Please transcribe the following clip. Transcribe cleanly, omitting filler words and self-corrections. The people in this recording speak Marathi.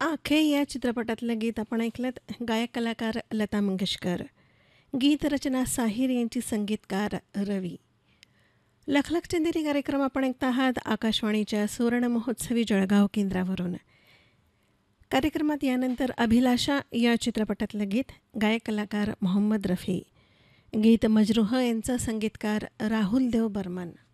आखे या चित्रपटातलं गीत आपण ऐकलत. गायक कलाकार लता मंगेशकर, गीत रचना साहिर यांची, संगीतकार रवी. लखलख चंदेरी कार्यक्रम आपण ऐकत आहात आकाशवाणीच्या सुवर्ण महोत्सवी जळगाव केंद्रावरून. कार्यक्रमात यानंतर अभिलाषा या चित्रपटातलं गीत, गायक कलाकार मोहम्मद रफी, गीत मजरूह यांचा, संगीतकार राहुल देव बर्मन.